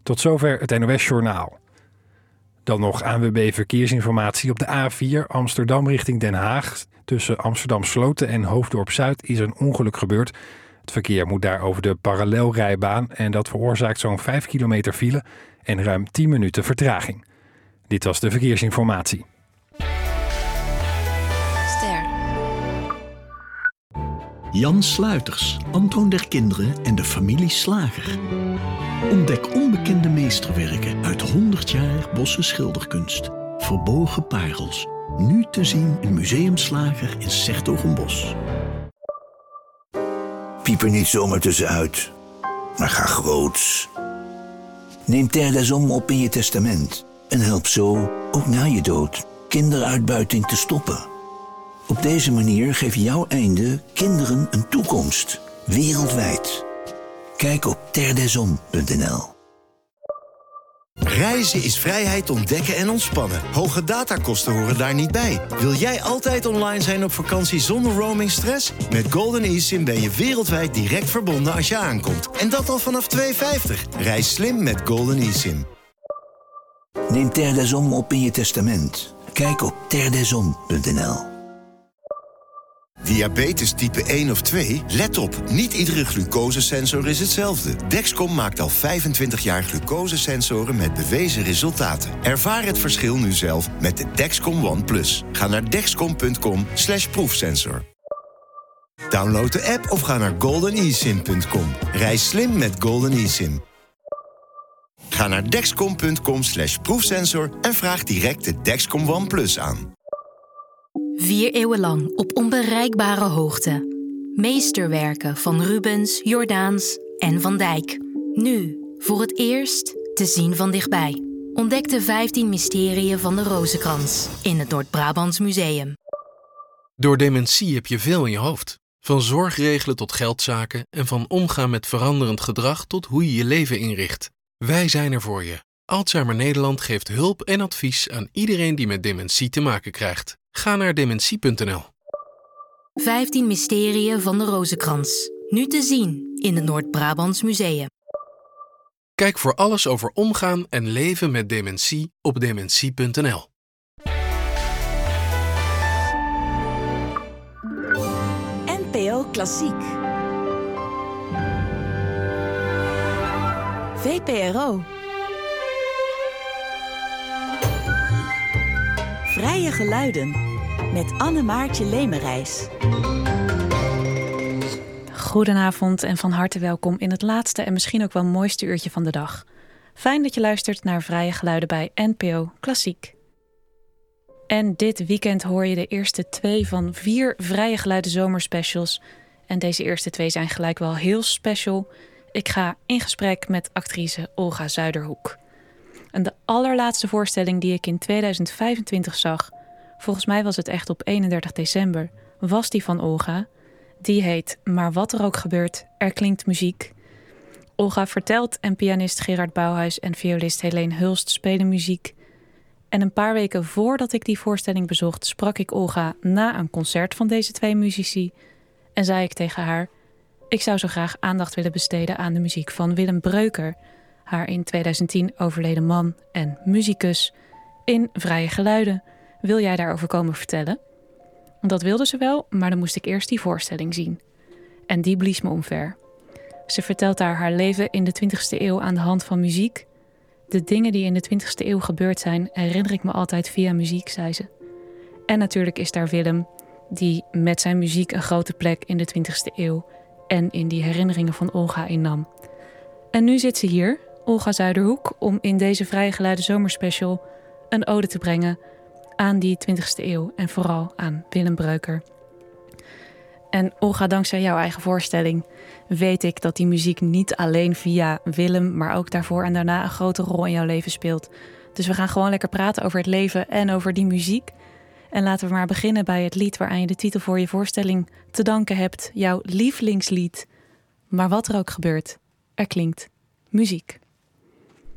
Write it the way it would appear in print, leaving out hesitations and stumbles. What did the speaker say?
Tot zover het NOS-journaal. Dan nog ANWB Verkeersinformatie op de A4 Amsterdam richting Den Haag. Tussen Amsterdam Sloten en Hoofddorp Zuid is een ongeluk gebeurd. Het verkeer moet daar over de parallelrijbaan en dat veroorzaakt zo'n 5 kilometer file en ruim 10 minuten vertraging. Dit was de verkeersinformatie. Jan Sluiters, Antoon der Kinderen en de familie Slager. Ontdek onbekende meesterwerken uit 100 jaar Bosse schilderkunst. Verborgen parels. Nu te zien in Museum Slager in 's-Hertogenbosch. Piep er niet zomaar tussenuit, maar ga groots. Neem Terre des Hommes op in je testament en help zo, ook na je dood, kinderuitbuiting te stoppen. Op deze manier geef jouw einde kinderen een toekomst, wereldwijd. Kijk op terredeshommes.nl. Reizen is vrijheid ontdekken en ontspannen. Hoge datakosten horen daar niet bij. Wil jij altijd online zijn op vakantie zonder roamingstress? Met Golden eSIM ben je wereldwijd direct verbonden als je aankomt. En dat al vanaf $2,50. Reis slim met Golden eSIM. Neem Terre des Hommes op in je testament. Kijk op terredeshommes.nl. Diabetes type 1 of 2? Let op, niet iedere glucosesensor is hetzelfde. Dexcom maakt al 25 jaar glucosesensoren met bewezen resultaten. Ervaar het verschil nu zelf met de Dexcom ONE+. Ga naar dexcom.com/proefsensor. Download de app of ga naar goldeneSIM.com. Reis slim met Golden eSIM. Ga naar dexcom.com/proefsensor en vraag direct de Dexcom ONE+ aan. 4 eeuwen lang op onbereikbare hoogte. Meesterwerken van Rubens, Jordaens en Van Dijk. Nu, voor het eerst, te zien van dichtbij. Ontdek de 15 mysterieën van de Rozenkrans in het Noord-Brabants Museum. Door dementie heb je veel in je hoofd. Van zorgregelen tot geldzaken en van omgaan met veranderend gedrag tot hoe je je leven inricht. Wij zijn er voor je. Alzheimer Nederland geeft hulp en advies aan iedereen die met dementie te maken krijgt. Ga naar dementie.nl. 15 mysterieën van de Rozenkrans. Nu te zien in het Noord-Brabants Museum. Kijk voor alles over omgaan en leven met dementie op dementie.nl. NPO Klassiek. VPRO. Vrije geluiden met Anne-Maartje Lemerijs. Goedenavond en van harte welkom in het laatste en misschien ook wel mooiste uurtje van de dag. Fijn dat je luistert naar Vrije Geluiden bij NPO Klassiek. En dit weekend hoor je de eerste 2 van 4 Vrije Geluiden zomerspecials. En deze eerste 2 zijn gelijk wel heel special. Ik ga in gesprek met actrice Olga Zuiderhoek. En de allerlaatste voorstelling die ik in 2025 zag, volgens mij was het echt op 31 december, was die van Olga. Die heet Maar wat er ook gebeurt, er klinkt muziek. Olga vertelt en pianist Gerard Bouwhuis en violist Helene Hulst spelen muziek. En een paar weken voordat ik die voorstelling bezocht, sprak ik Olga na een concert van deze 2 muzici. En zei ik tegen haar, ik zou zo graag aandacht willen besteden aan de muziek van Willem Breuker, haar in 2010 overleden man en muzikus, in Vrije Geluiden. Wil jij daarover komen vertellen? Dat wilde ze wel, maar dan moest ik eerst die voorstelling zien. En die blies me omver. Ze vertelt daar haar leven in de 20e eeuw aan de hand van muziek. De dingen die in de 20e eeuw gebeurd zijn, herinner ik me altijd via muziek, zei ze. En natuurlijk is daar Willem, die met zijn muziek een grote plek in de 20e eeuw en in die herinneringen van Olga innam. En nu zit ze hier, Olga Zuiderhoek, om in deze Vrije Geluiden zomerspecial een ode te brengen aan die 20e eeuw en vooral aan Willem Breuker. En Olga, dankzij jouw eigen voorstelling weet ik dat die muziek niet alleen via Willem, maar ook daarvoor en daarna een grote rol in jouw leven speelt. Dus we gaan gewoon lekker praten over het leven en over die muziek. En laten we maar beginnen bij het lied waaraan je de titel voor je voorstelling te danken hebt. Jouw lievelingslied. Maar wat er ook gebeurt, er klinkt muziek.